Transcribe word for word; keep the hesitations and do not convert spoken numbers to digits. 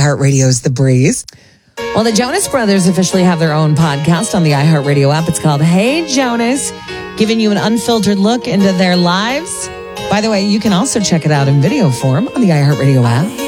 iHeartRadio's The Breeze. Well, the Jonas Brothers officially have their own podcast on the iHeartRadio app. It's called Hey Jonas, giving you an unfiltered look into their lives. By the way, you can also check it out in video form on the iHeartRadio app.